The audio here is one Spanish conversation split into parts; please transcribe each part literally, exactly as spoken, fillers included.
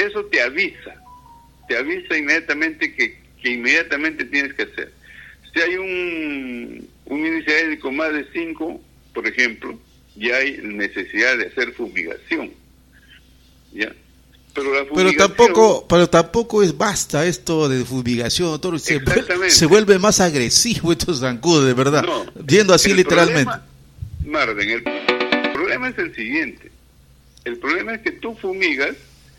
eso te avisa, te avisa inmediatamente que, que inmediatamente tienes que hacer. Si hay un, un índice aéreo con más de cinco, por ejemplo, ya hay necesidad de hacer fumigación, ¿ya? Pero, la fumigación, pero tampoco pero tampoco es basta esto de fumigación, doctor. Se, vuelve, se vuelve más agresivo estos zancudos, de verdad. No, viendo así literalmente. Problema, Marden, el problema es el siguiente. El problema es que tú fumigas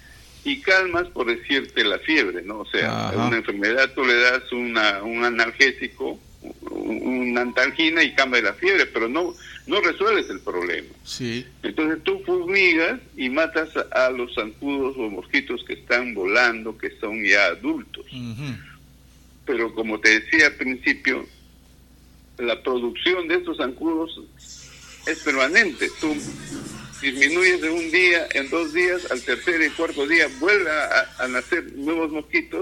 y calmas, por decirte, la fiebre, ¿no? O sea, Ajá. una enfermedad tú le das una un analgésico, una antalgina y cambia la fiebre, pero no no resuelves el problema. Sí. Entonces tú fumigas y matas a, a los zancudos o mosquitos que están volando, que son ya adultos. Uh-huh. Pero como te decía al principio, la producción de estos zancudos es permanente. Tú disminuyes de un día, en dos días, al tercer y cuarto día vuelven a, a nacer nuevos mosquitos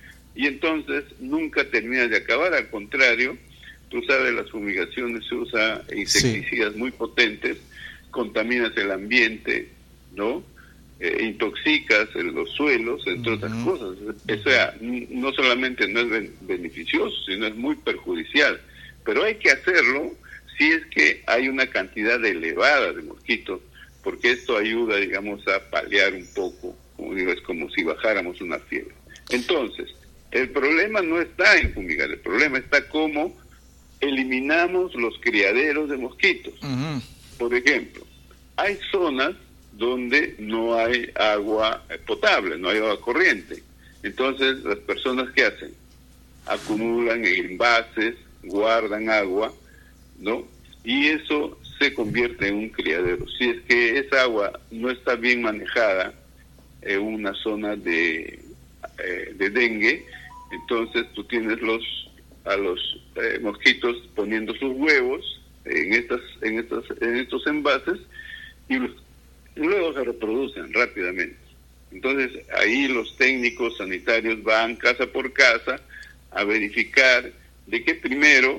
y entonces nunca terminas de acabar. Al contrario, tú sabes, las fumigaciones se usa insecticidas sí. muy potentes, contaminas el ambiente, ¿no? Eh, intoxicas los suelos, entre uh-huh. otras cosas. O sea, no solamente no es beneficioso, sino es muy perjudicial. Pero hay que hacerlo si es que hay una cantidad elevada de mosquitos, porque esto ayuda, digamos, a paliar un poco, como digo, es como si bajáramos una fiebre. Entonces, el problema no está en fumigar, el problema está cómo eliminamos los criaderos de mosquitos. Uh-huh. Por ejemplo, hay zonas donde no hay agua potable, no hay agua corriente. Entonces, las personas, ¿qué hacen? Acumulan en envases, guardan agua, ¿no? Y eso se convierte en un criadero. Si es que esa agua no está bien manejada en una zona de, eh, de dengue, entonces tú tienes los a los eh, mosquitos poniendo sus huevos en estas en estas en estos envases y, los, y luego se reproducen rápidamente. Entonces ahí los técnicos sanitarios van casa por casa a verificar de que primero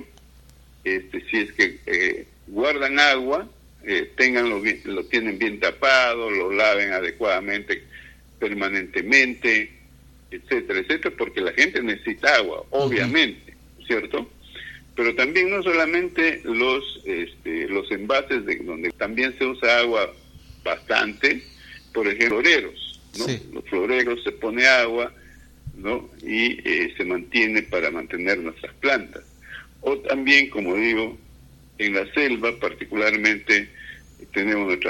este si es que eh, guardan agua, eh, tenganlo bien, lo tienen bien tapado, lo laven adecuadamente permanentemente, etcétera, etcétera, porque la gente necesita agua, obviamente, uh-huh. ¿cierto? Pero también no solamente los este, los envases de donde también se usa agua bastante, por ejemplo, floreros, ¿no? Sí. Los floreros se pone agua, ¿no? Y eh, se mantiene para mantener nuestras plantas. O también, como digo, en la selva particularmente tenemos nuestras...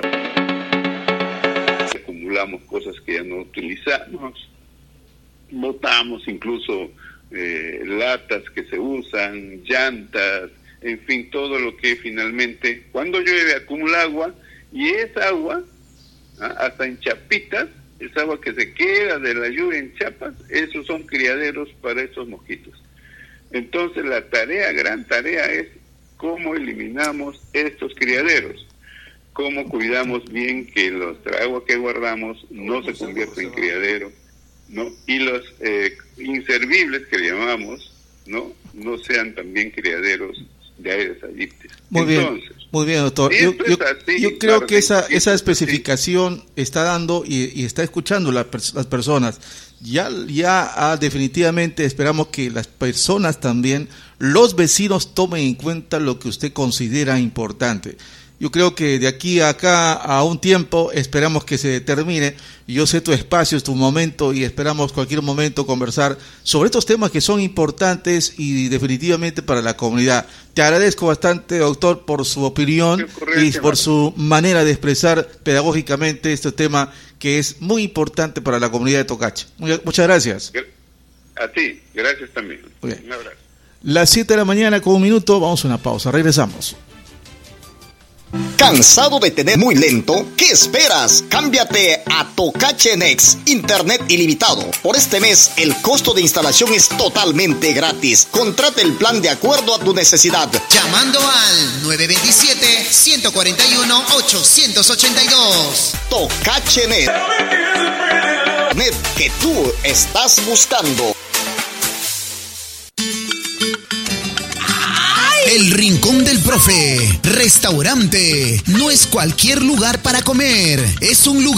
acumulamos cosas que ya no utilizamos, botamos incluso eh, latas que se usan, llantas, en fin, todo lo que finalmente, cuando llueve acumula agua, y esa agua, ¿ah? hasta en chapitas, esa agua que se queda de la lluvia en chapas, esos son criaderos para esos mosquitos. Entonces la tarea, gran tarea es cómo eliminamos estos criaderos, cómo cuidamos bien que nuestra agua que guardamos no se convierta en criadero, ¿no? Y los eh, inservibles que llamamos, ¿no? No sean también criaderos de Aedes aegypti. Muy Entonces, bien, muy bien, doctor. Yo, yo, así, yo creo que esa esa especificación sí. está dando y, y está escuchando la, las personas. Ya, ya ah, definitivamente esperamos que las personas también, los vecinos, tomen en cuenta lo que usted considera importante. Yo creo que de aquí a acá a un tiempo esperamos que se termine. Yo sé tu espacio, es tu momento y esperamos cualquier momento conversar sobre estos temas que son importantes y definitivamente para la comunidad. Te agradezco bastante, doctor, por su opinión y por su manera de expresar pedagógicamente este tema que es muy importante para la comunidad de Tocache. Muchas gracias. A ti, gracias también. Un abrazo. Las siete de la mañana con un minuto, vamos a una pausa, regresamos. ¿Cansado de tener muy lento? ¿Qué esperas? Cámbiate a Tocache Next, internet ilimitado. Por este mes, el costo de instalación es totalmente gratis. Contrata el plan de acuerdo a tu necesidad. Llamando al nueve dos siete, uno cuatro uno, ocho ocho dos. Tocache Next, internet que tú estás buscando. El Rincón del Profe, restaurante, no es cualquier lugar para comer, es un lugar